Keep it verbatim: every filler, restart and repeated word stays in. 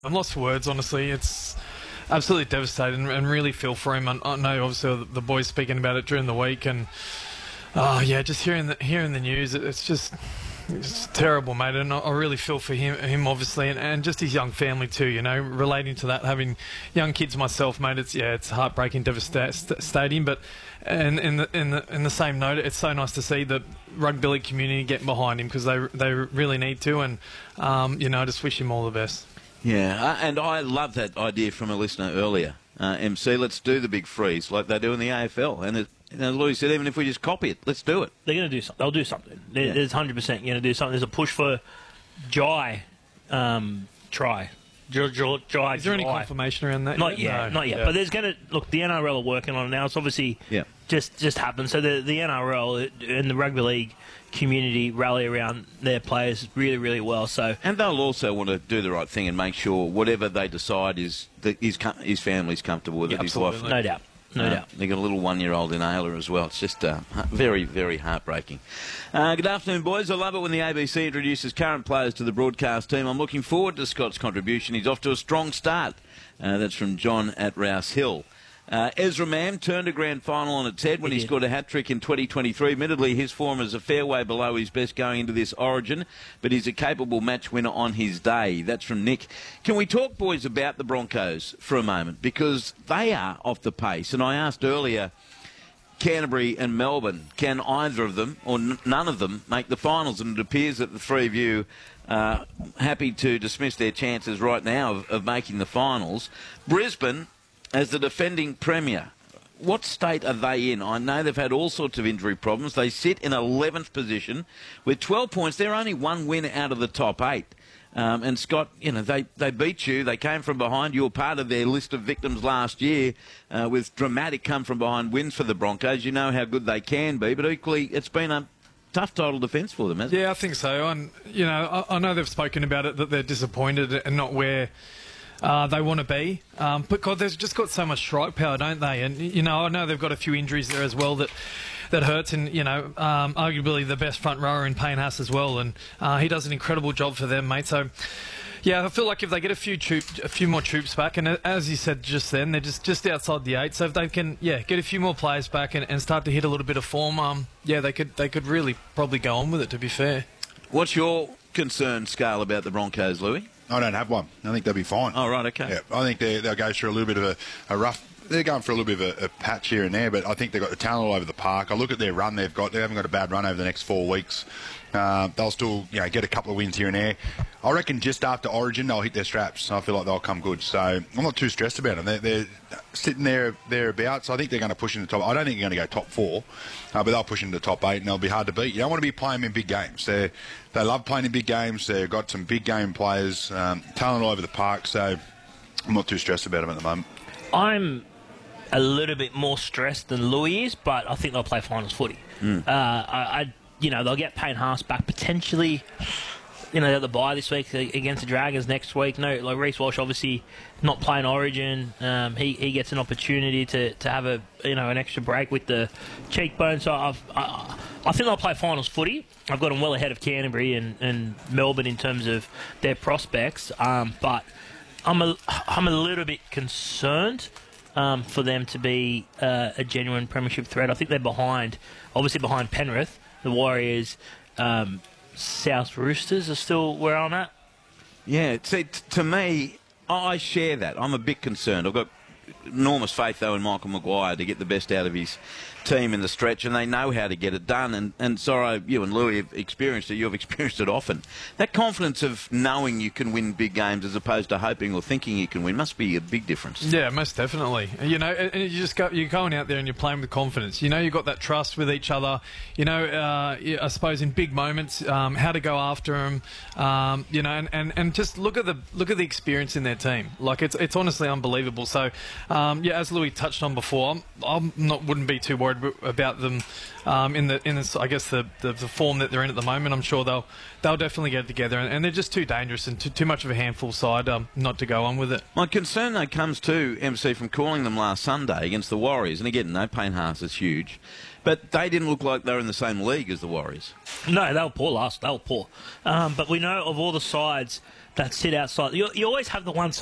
I'm lost for words, honestly. It's absolutely devastating and really feel for him. I, I know, obviously, the boys speaking about it during the week, and oh yeah, just hearing the hearing the news, it, it's just it's terrible, mate. And I, I really feel for him, him obviously, and, and just his young family too. You know, relating to that, having young kids myself, mate. It's yeah, it's heartbreaking, devastating. But and in the in the in the same note, it's so nice to see the rugby league community getting behind him because they they really need to, and um, you know, just wish him all the best. Yeah, uh, and I love that idea from a listener earlier. Uh, M C, let's do the big freeze like they do in the A F L. And it, you know, Louis said, even if we just copy it, let's do it. They're going to do something. They'll do something. There, Yeah. There's one hundred percent going to do something. There's a push for Jai um, try. Jai, Jai, Jai, Is there any Jai. confirmation around that? Not yet, No. not yet. Yeah. But there's going to look. The N R L are working on it now. It's obviously Yeah. just just happened. So the the N R L and the rugby league community rally around their players really, really well. So And they'll also want to do the right thing and make sure whatever they decide is that his, com- his family's comfortable with Yeah, it, his absolutely. wife. no doubt, no Uh, doubt. They've got a little one-year-old in Ayla as well. It's just uh, very, very heartbreaking. Uh, good afternoon, boys. I love it when the A B C introduces current players to the broadcast team. I'm looking forward to Scott's contribution. He's off to a strong start. Uh, that's from John at Rouse Hill. Uh, Ezra Mam turned a grand final on its head when he, He did. scored a hat-trick in twenty twenty-three. Admittedly, his form is a fair way below his best going into this Origin, but he's a capable match winner on his day. That's from Nick. Can we talk, boys, about the Broncos for a moment? Because they are off the pace. And I asked earlier, Canterbury and Melbourne, can either of them, or n- none of them, make the finals? And it appears that the three of you are happy to dismiss their chances right now of, of making the finals. Brisbane, as the defending premier, what state are they in? I know they've had all sorts of injury problems. They sit in eleventh position with twelve points. They're only one win out of the top eight. Um, and Scott, you know, they, they beat you. They came from behind. You were part of their list of victims last year uh, with dramatic come-from-behind wins for the Broncos. You know how good they can be, but equally it's been a tough title defence for them, hasn't it? Yeah, I think so. And you know, I, I know they've spoken about it that they're disappointed and not where uh, they want to be. Um, but God, they've just got so much strike power, don't they? And you know, I know they've got a few injuries there as well that that hurts. And you know, um, arguably the best front rower in Payne Haas as well, and uh, he does an incredible job for them, mate. So. Yeah, I feel like if they get a few troop, a few more troops back, and as you said just then, they're just, just outside the eight. So if they can, yeah, get a few more players back and, and start to hit a little bit of form, um, yeah, they could they could really probably go on with it. To be fair, What's your concern, Scale, about the Broncos, Louis? I don't have one. I think they'll be fine. Oh, right, okay. Yeah, I think they, they'll go through a little bit of a, a rough... They're going for a little bit of a, a patch here and there, but I think they've got the talent all over the park. I look at their run they've got. They haven't got a bad run over the next four weeks. Uh, they'll still, you know, get a couple of wins here and there. I reckon just after Origin, they'll hit their straps. I feel like they'll come good. So I'm not too stressed about them. They're, they're sitting there thereabouts. I think they're going to push into the top. I don't think they're going to go top four, uh, but they'll push into the top eight, and they'll be hard to beat. You don't want to be playing them in big games. They they love playing in big games. They've got some big game players, um, talent all over the park. So I'm not too stressed about them at the moment. I'm a little bit more stressed than Louis is, but I think they'll play finals footy. Mm. Uh, I, I, you know, they'll get Payne Haas back potentially. You know, they'll the bye this week against the Dragons next week. No, like Reece Walsh obviously not playing Origin. Um, he he gets an opportunity to, to have a you know an extra break with the cheekbone. So I've, I I think they'll play finals footy. I've got them well ahead of Canterbury and, and Melbourne in terms of their prospects. Um, but I'm a I'm a little bit concerned. Um, for them to be uh, a genuine premiership threat. I think they're behind, obviously behind Penrith, the Warriors, um, South Roosters are still where I'm at. Yeah, see, t- to me, I share that. I'm a bit concerned. I've got enormous faith, though, in Michael Maguire to get the best out of his team in the stretch, and they know how to get it done. And, and sorry, you and Louis have experienced it. You've experienced it often. That confidence of knowing you can win big games as opposed to hoping or thinking you can win must be a big difference. yeah, most definitely. You know, and you just go, you're going out there and you're playing with confidence. You know, you've got that trust with each other. You know, uh, I suppose in big moments, um, how to go after them. Um, you know, and, and, and just look at the look at the experience in their team. Like it's it's honestly unbelievable. So, um, yeah, as Louis touched on before, I'm, I'm not wouldn't be too worried about them um, in the in the, I guess the, the the form that they're in at the moment. I'm sure they'll they'll definitely get it together, and, and they're just too dangerous and too, too much of a handful side um, not to go on with it. My concern, though, comes to M C from calling them last Sunday against the Warriors. And again, no Payne Haas is huge. But they didn't look like they were in the same league as the Warriors. No, they were poor last. They were poor. Um, but we know of all the sides that sit outside. You, you always have the one